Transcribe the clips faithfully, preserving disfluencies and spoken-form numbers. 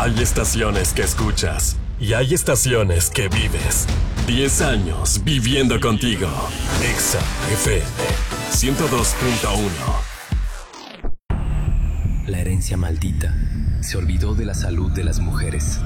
Hay estaciones que escuchas y hay estaciones que vives. Diez años viviendo contigo. Exa F M ciento dos punto uno. La herencia maldita se olvidó de la salud de las mujeres.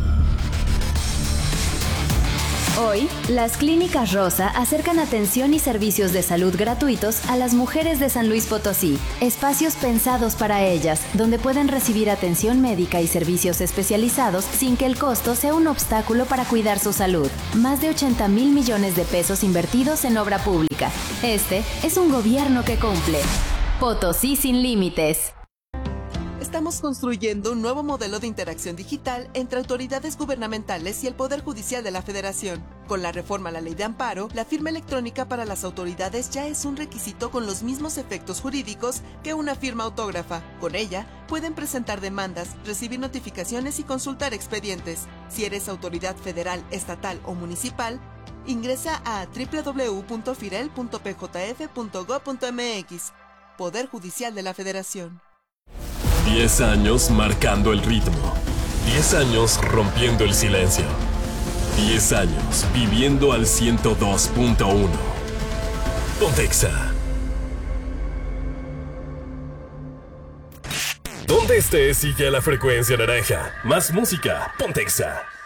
Hoy, las Clínicas Rosa acercan atención y servicios de salud gratuitos a las mujeres de San Luis Potosí, espacios pensados para ellas, donde pueden recibir atención médica y servicios especializados sin que el costo sea un obstáculo para cuidar su salud. Más de ochenta mil millones de pesos invertidos en obra pública. Este es un gobierno que cumple. Potosí sin límites. Estamos construyendo un nuevo modelo de interacción digital entre autoridades gubernamentales y el Poder Judicial de la Federación. Con la reforma a la Ley de Amparo, la firma electrónica para las autoridades ya es un requisito con los mismos efectos jurídicos que una firma autógrafa. Con ella, pueden presentar demandas, recibir notificaciones y consultar expedientes. Si eres autoridad federal, estatal o municipal, ingresa a doble u doble u doble u punto firel punto p j f punto gob punto m x. Poder Judicial de la Federación. Diez años marcando el ritmo. Diez años rompiendo el silencio. Diez años viviendo al ciento dos punto uno. Ponte Exa. Donde estés, sigue la frecuencia naranja. Más música. Ponte Exa.